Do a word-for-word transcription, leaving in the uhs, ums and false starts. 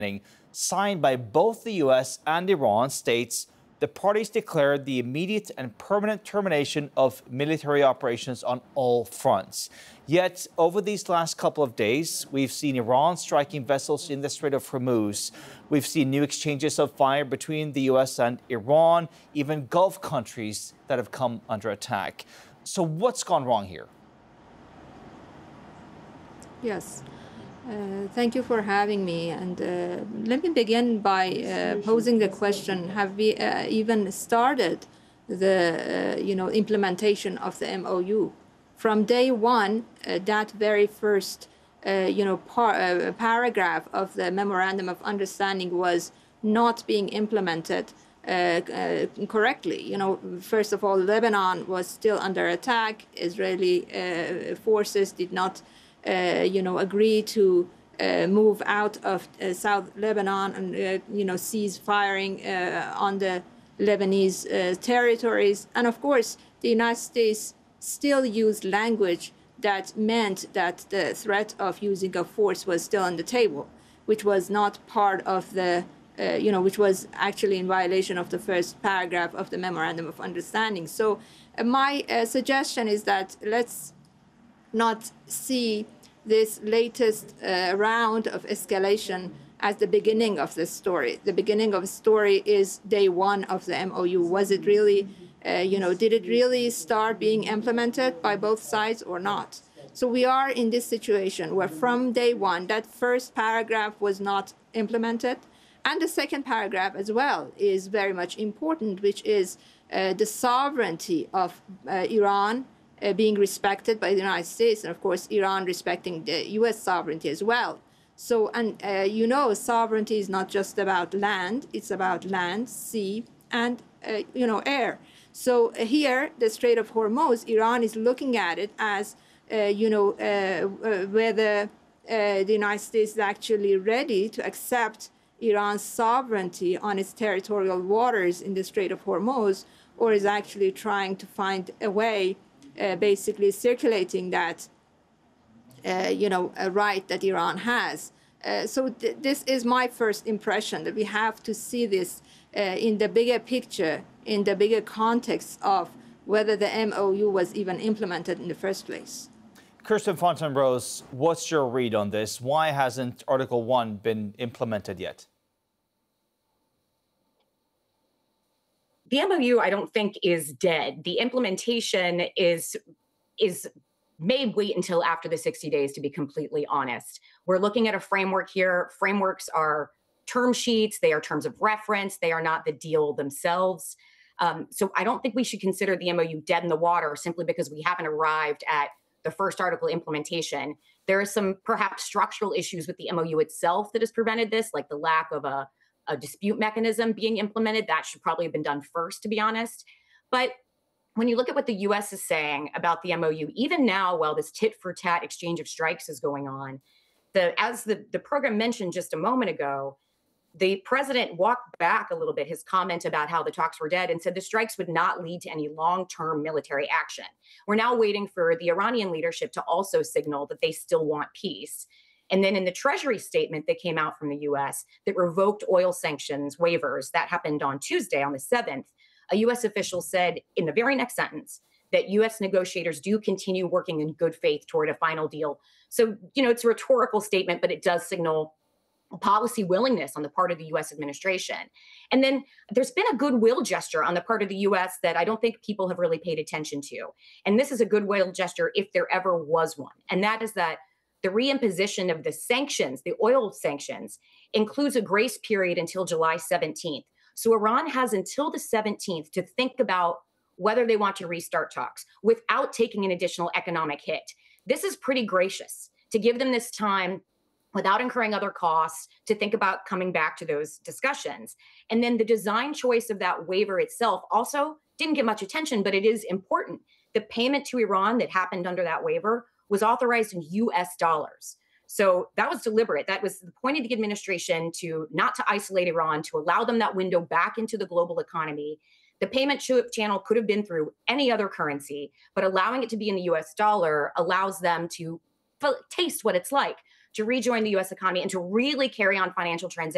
signed by both the U S and Iran states the parties declared the immediate and permanent termination of military operations on all fronts. Yet, over these last couple of days, we've seen Iran striking vessels in the Strait of Hormuz. We've seen new exchanges of fire between the U S and Iran, even Gulf countries that have come under attack. So what's gone wrong here? Yes. Uh, thank you for having me. And uh, let me begin by uh, posing the question: have we uh, even started the, uh, you know, implementation of the M O U? From day one, uh, that very first, uh, you know, par uh, paragraph of the Memorandum of Understanding was not being implemented uh, uh, correctly. You know, first of all, Lebanon was still under attack. Israeli uh, forces did not Uh, you know, agree to uh, move out of uh, South Lebanon and, uh, you know, cease firing uh, on the Lebanese uh, territories. And of course, the United States still used language that meant that the threat of using of force was still on the table, which was not part of the, uh, you know, which was actually in violation of the first paragraph of the Memorandum of Understanding. So uh, my uh, suggestion is that let's not see this latest uh, round of escalation as the beginning of the story. The beginning of the story is day one of the M O U. Was it really, uh, you know, did it really start being implemented by both sides or not? So we are in this situation where from day one, that first paragraph was not implemented. And the second paragraph as well is very much important, which is uh, the sovereignty of uh, Iran Uh, being respected by the United States, and of course, Iran respecting the U S sovereignty as well. So, and uh, you know, sovereignty is not just about land, it's about land, sea, and, uh, you know, air. So uh, here, the Strait of Hormuz, Iran is looking at it as, uh, you know, uh, uh, whether uh, the United States is actually ready to accept Iran's sovereignty on its territorial waters in the Strait of Hormuz, or is actually trying to find a way Uh, basically circulating that, uh, you know, a right that Iran has. Uh, so th this is my first impression, that we have to see this uh, in the bigger picture, in the bigger context of whether the M O U was even implemented in the first place. Kirsten Fontaine-Rose, what's your read on this? Why hasn't Article one been implemented yet? The M O U, I don't think, is dead. The implementation is, is may wait until after the sixty days, to be completely honest. We're looking at a framework here. Frameworks are term sheets. They are terms of reference. They are not the deal themselves. Um, so I don't think we should consider the M O U dead in the water simply because we haven't arrived at the first article implementation. There are some perhaps structural issues with the M O U itself that has prevented this, like the lack of a a dispute mechanism being implemented. That should probably have been done first, to be honest. But when you look at what the U S is saying about the M O U, even now, while this tit-for-tat exchange of strikes is going on, the, as the, the program mentioned just a moment ago, the president walked back a little bit his comment about how the talks were dead and said the strikes would not lead to any long-term military action. We're now waiting for the Iranian leadership to also signal that they still want peace. And then in the Treasury statement that came out from the U S that revoked oil sanctions waivers, that happened on Tuesday, on the seventh, a U S official said in the very next sentence that U S negotiators do continue working in good faith toward a final deal. So, you know, it's a rhetorical statement, but it does signal policy willingness on the part of the U S administration. And then there's been a goodwill gesture on the part of the U S that I don't think people have really paid attention to. And this is a goodwill gesture if there ever was one. And that is that the reimposition of the sanctions, the oil sanctions, includes a grace period until July seventeenth. So Iran has until the seventeenth to think about whether they want to restart talks without taking an additional economic hit. This is pretty gracious to give them this time without incurring other costs to think about coming back to those discussions. And then the design choice of that waiver itself also didn't get much attention, but it is important. The payment to Iran that happened under that waiver was authorized in U S dollars. So that was deliberate. That was the point of the administration, to not to isolate Iran, to allow them that window back into the global economy. The payment channel could have been through any other currency, but allowing it to be in the U S dollar allows them to taste what it's like to rejoin the U S economy and to really carry on financial transactions